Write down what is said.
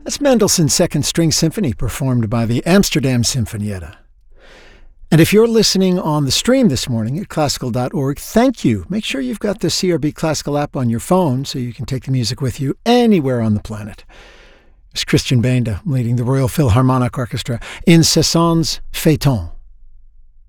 That's Mendelssohn's Second String Symphony performed by the Amsterdam Sinfonietta. And if you're listening on the stream this morning at classical.org, thank you. Make sure you've got the CRB Classical app on your phone so you can take the music with you anywhere on the planet. It's Christian Benda leading the Royal Philharmonic Orchestra in Cézanne's Phaeton.